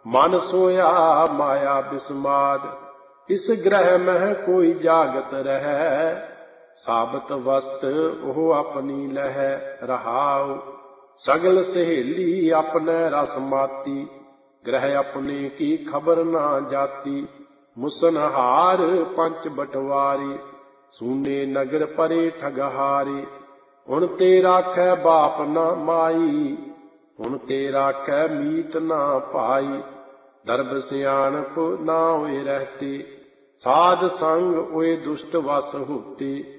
मन सोया माया बिस्माद। इस ग्रह मह कोई जागत रह, साबत वस्त ओह अपनी लह। रहाउ सगल सहेली अपने रस माती, ग्रह अपने की खबर ना जाती। मुसनहार पंच बटवारी, सूने नगर परे ठगहारी। हुण ते राखै बाप ना माई, हुण ते राखै मीत ना भाई। दर्ब सियाणप ना होए रहते, साध संग ओए दुष्ट वस होते।